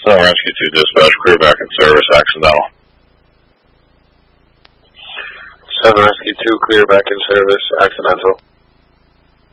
Rescue 2 dispatch, clear back in service, accidental. 7 Rescue 2, clear back in service, accidental.